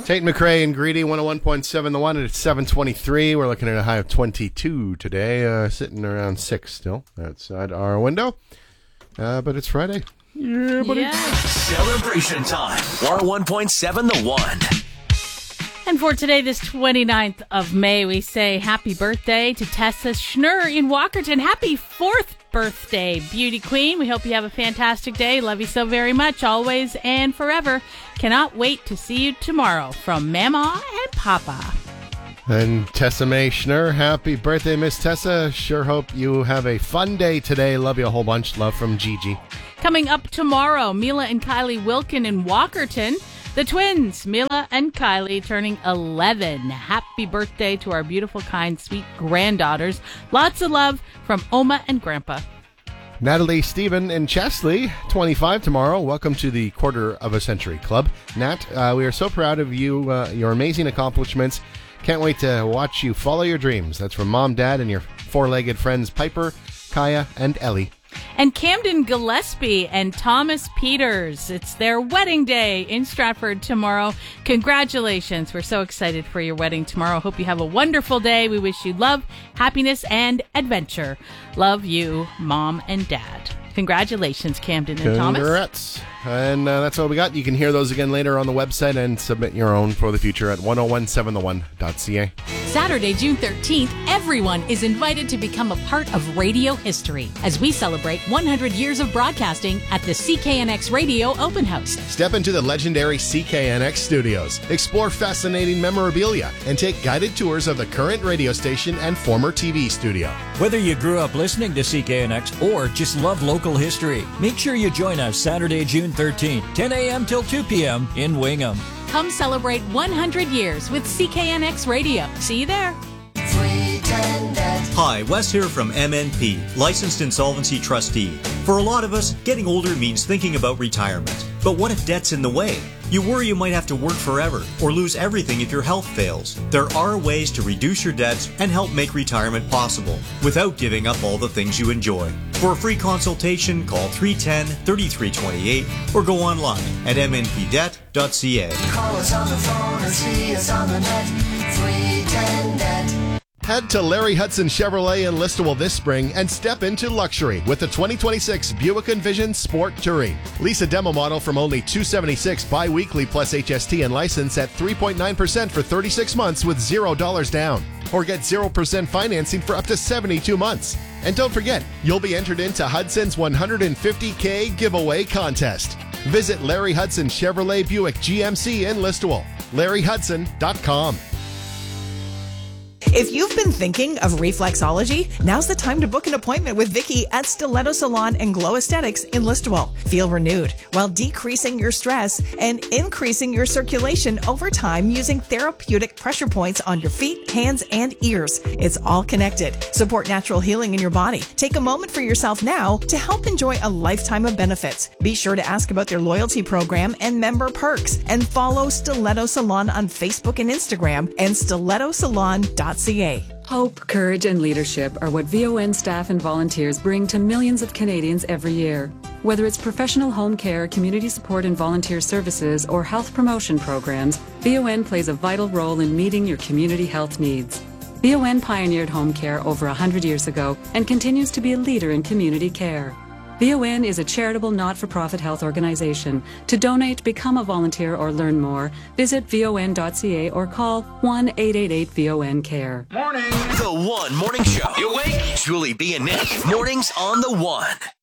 Tate McRae and Greedy, 101.7 The One, and it's 7:23. We're looking at a high of 22 today, sitting around 6 still outside our window. But it's Friday. Yeah, buddy. Yes. Celebration time. 101.7 The One. And for today, this 29th of May, we say happy birthday to Tessa Schnurr in Walkerton. Happy 4th birthday, beauty queen. We hope you have a fantastic day. Love you so very much, always and forever. Cannot wait to see you tomorrow from Mama and Papa. And Tessa May Schnurr, happy birthday, Miss Tessa. Sure hope you have a fun day today. Love you a whole bunch. Love from Gigi. Coming up tomorrow, Mila and Kylie Wilkin in Walkerton. The twins, Mila and Kylie, turning 11. Happy birthday to our beautiful, kind, sweet granddaughters. Lots of love from Oma and Grandpa. Natalie Stephen in Chesley, 25 tomorrow. Welcome to the Quarter of a Century Club. Nat, we are so proud of you, your amazing accomplishments. Can't wait to watch you follow your dreams. That's from Mom, Dad, and your four-legged friends Piper, Kaya, and Ellie. And Camden Gillespie and Thomas Peters. It's their wedding day in Stratford tomorrow. Congratulations. We're so excited for your wedding tomorrow. Hope you have a wonderful day. We wish you love, happiness, and adventure. Love you, Mom and Dad. Congratulations, Camden and Thomas. Congrats. And that's all we got. You can hear those again later on the website and submit your own for the future at 1017theone.ca. Saturday, June 13th, everyone is invited to become a part of radio history as we celebrate 100 years of broadcasting at the CKNX Radio Open House. Step into the legendary CKNX studios, explore fascinating memorabilia, and take guided tours of the current radio station and former TV studio. Whether you grew up listening to CKNX or just love local history, make sure you join us Saturday, June 13th, 10 a.m. till 2 p.m. in Wingham. Come celebrate 100 years with CKNX Radio. See you there. Hi, Wes here from MNP, Licensed Insolvency Trustee. For a lot of us, getting older means thinking about retirement. But what if debt's in the way? You worry you might have to work forever or lose everything if your health fails. There are ways to reduce your debts and help make retirement possible without giving up all the things you enjoy. For a free consultation, call 310-3328 or go online at mnpdebt.ca. Call us on the phone or see us on the net. 310-NET. Head to Larry Hudson Chevrolet in Listowel this spring and step into luxury with the 2026 Buick Envision Sport Touring. Lease a demo model from only $276 bi-weekly plus HST and license at 3.9% for 36 months with $0 down. Or get 0% financing for up to 72 months. And don't forget, you'll be entered into Hudson's $150K giveaway contest. Visit Larry Hudson Chevrolet Buick GMC in Listowel. LarryHudson.com. If you've been thinking of reflexology, now's the time to book an appointment with Vicky at Stiletto Salon and Glow Aesthetics in Listowel. Feel renewed while decreasing your stress and increasing your circulation over time using therapeutic pressure points on your feet, hands, and ears. It's all connected. Support natural healing in your body. Take a moment for yourself now to help enjoy a lifetime of benefits. Be sure to ask about their loyalty program and member perks, and follow Stiletto Salon on Facebook and Instagram and stilettosalon.ca. Hope, courage, and leadership are what VON staff and volunteers bring to millions of Canadians every year. Whether it's professional home care, community support and volunteer services, or health promotion programs, VON plays a vital role in meeting your community health needs. VON pioneered home care over 100 years ago and continues to be a leader in community care. VON is a charitable not-for-profit health organization. To donate, become a volunteer, or learn more, visit von.ca or call 1-888-VON-CARE. Morning. The One Morning Show. You awake? Julie B and Nick. Mornings on The One.